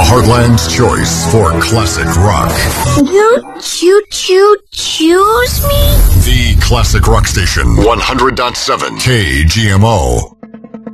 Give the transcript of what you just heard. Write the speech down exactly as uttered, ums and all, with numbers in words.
Heartland's choice for classic rock. Won't you choo choose me? The Classic Rock Station, one hundred point seven K G M O.